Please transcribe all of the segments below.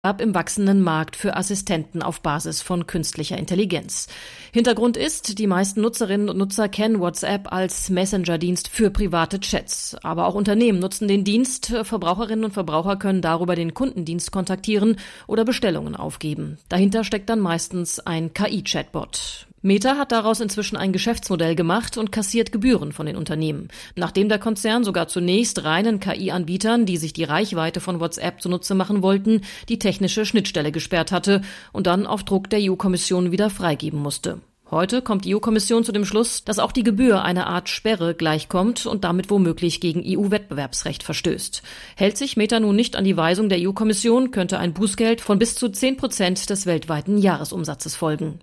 im wachsenden Markt für Assistenten auf Basis von künstlicher Intelligenz. Hintergrund ist, die meisten Nutzerinnen und Nutzer kennen WhatsApp als Messenger-Dienst für private Chats. Aber auch Unternehmen nutzen den Dienst. Verbraucherinnen und Verbraucher können darüber den Kundendienst kontaktieren oder Bestellungen aufgeben. Dahinter steckt dann meistens ein KI-Chatbot. Meta hat daraus inzwischen ein Geschäftsmodell gemacht und kassiert Gebühren von den Unternehmen. Nachdem der Konzern sogar zunächst reinen KI-Anbietern, die sich die Reichweite von WhatsApp zunutze machen wollten, die technische Schnittstelle gesperrt hatte und dann auf Druck der EU-Kommission wieder freigeben musste. Heute kommt die EU-Kommission zu dem Schluss, dass auch die Gebühr einer Art Sperre gleichkommt und damit womöglich gegen EU-Wettbewerbsrecht verstößt. Hält sich Meta nun nicht an die Weisung der EU-Kommission, könnte ein Bußgeld von bis zu 10% des weltweiten Jahresumsatzes folgen.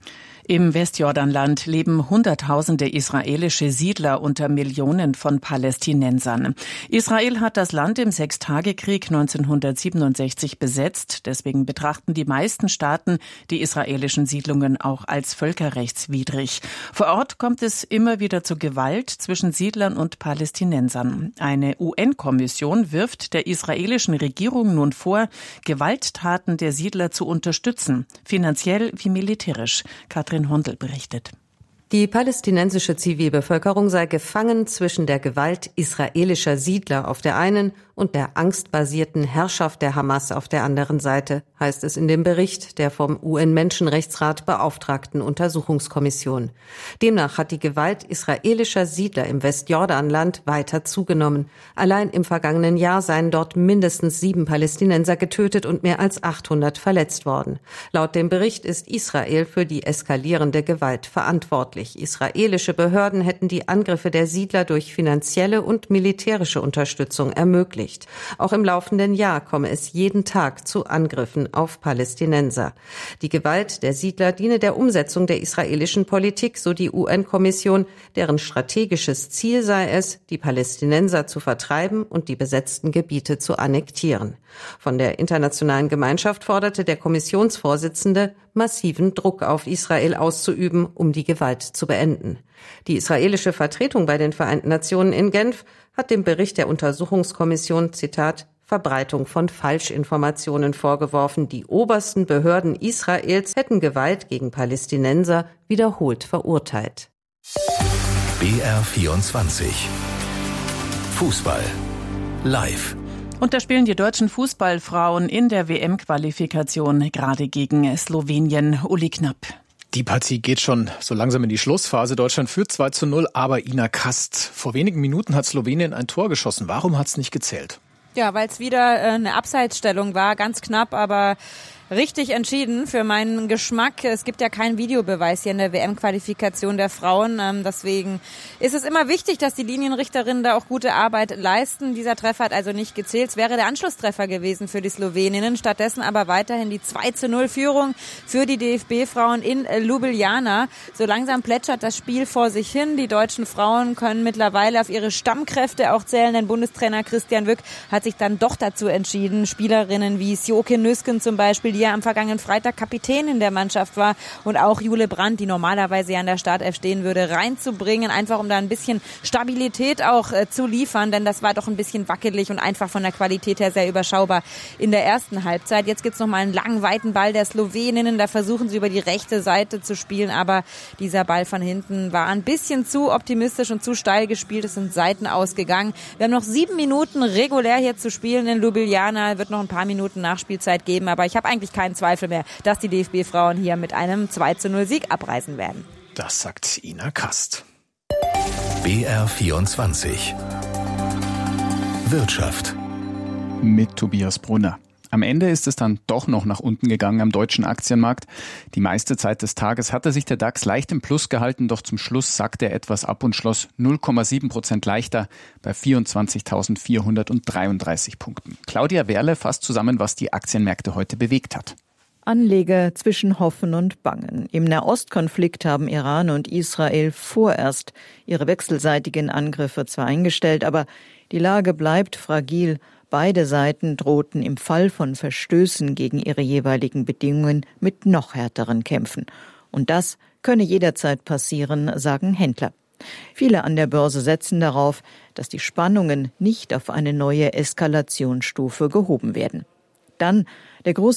Im Westjordanland leben Hunderttausende israelische Siedler unter Millionen von Palästinensern. Israel hat das Land im Sechstagekrieg 1967 besetzt. Deswegen betrachten die meisten Staaten die israelischen Siedlungen auch als völkerrechtswidrig. Vor Ort kommt es immer wieder zu Gewalt zwischen Siedlern und Palästinensern. Eine UN-Kommission wirft der israelischen Regierung nun vor, Gewalttaten der Siedler zu unterstützen, finanziell wie militärisch. Katrin Hondel berichtet. Die palästinensische Zivilbevölkerung sei gefangen zwischen der Gewalt israelischer Siedler auf der einen und der angstbasierten Herrschaft der Hamas auf der anderen Seite, heißt es in dem Bericht der vom UN-Menschenrechtsrat beauftragten Untersuchungskommission. Demnach hat die Gewalt israelischer Siedler im Westjordanland weiter zugenommen. Allein im vergangenen Jahr seien dort mindestens 7 Palästinenser getötet und mehr als 800 verletzt worden. Laut dem Bericht ist Israel für die eskalierende Gewalt verantwortlich. Israelische Behörden hätten die Angriffe der Siedler durch finanzielle und militärische Unterstützung ermöglicht. Auch im laufenden Jahr komme es jeden Tag zu Angriffen auf Palästinenser. Die Gewalt der Siedler diene der Umsetzung der israelischen Politik, so die UN-Kommission, deren strategisches Ziel sei es, die Palästinenser zu vertreiben und die besetzten Gebiete zu annektieren. Von der internationalen Gemeinschaft forderte der Kommissionsvorsitzende, massiven Druck auf Israel auszuüben, um die Gewalt zu beenden. Die israelische Vertretung bei den Vereinten Nationen in Genf hat dem Bericht der Untersuchungskommission, Zitat, Verbreitung von Falschinformationen vorgeworfen. Die obersten Behörden Israels hätten Gewalt gegen Palästinenser wiederholt verurteilt. BR24 Fußball live. Und da spielen die deutschen Fußballfrauen in der WM-Qualifikation gerade gegen Slowenien. Uli Knapp. Die Partie geht schon so langsam in die Schlussphase. Deutschland führt 2:0, aber Ina Kast. Vor wenigen Minuten hat Slowenien ein Tor geschossen. Warum hat es nicht gezählt? Ja, weil es wieder eine Abseitsstellung war, ganz knapp, aber richtig entschieden für meinen Geschmack. Es gibt ja keinen Videobeweis hier in der WM-Qualifikation der Frauen. Deswegen ist es immer wichtig, dass die Linienrichterinnen da auch gute Arbeit leisten. Dieser Treffer hat also nicht gezählt. Es wäre der Anschlusstreffer gewesen für die Sloweninnen. Stattdessen aber weiterhin die 2:0-Führung für die DFB-Frauen in Ljubljana. So langsam plätschert das Spiel vor sich hin. Die deutschen Frauen können mittlerweile auf ihre Stammkräfte auch zählen, denn Bundestrainer Christian Wück hat sich dann doch dazu entschieden, Spielerinnen wie Sjoke Nüsken zum Beispiel, die ja am vergangenen Freitag Kapitänin der Mannschaft war, und auch Jule Brandt, die normalerweise ja in der Startelf stehen würde, reinzubringen, einfach um da ein bisschen Stabilität auch zu liefern, denn das war doch ein bisschen wackelig und einfach von der Qualität her sehr überschaubar in der ersten Halbzeit. Jetzt gibt's noch mal einen langen, weiten Ball der Sloweninnen, da versuchen sie über die rechte Seite zu spielen, aber dieser Ball von hinten war ein bisschen zu optimistisch und zu steil gespielt, es sind Seiten ausgegangen. Wir haben noch 7 Minuten regulär hier zu spielen in Ljubljana, wird noch ein paar Minuten Nachspielzeit geben, aber ich habe eigentlich keinen Zweifel mehr, dass die DFB-Frauen hier mit einem 2:0-Sieg abreisen werden. Das sagt Ina Kast. BR24 Wirtschaft mit Tobias Brunner. Am Ende ist es dann doch noch nach unten gegangen am deutschen Aktienmarkt. Die meiste Zeit des Tages hatte sich der DAX leicht im Plus gehalten, doch zum Schluss sackte er etwas ab und schloss 0,7% leichter bei 24.433 Punkten. Claudia Werle fasst zusammen, was die Aktienmärkte heute bewegt hat. Anleger zwischen Hoffen und Bangen. Im Nahostkonflikt haben Iran und Israel vorerst ihre wechselseitigen Angriffe zwar eingestellt, aber die Lage bleibt fragil. Beide Seiten drohten im Fall von Verstößen gegen ihre jeweiligen Bedingungen mit noch härteren Kämpfen. Und das könne jederzeit passieren, sagen Händler. Viele an der Börse setzen darauf, dass die Spannungen nicht auf eine neue Eskalationsstufe gehoben werden. dann der große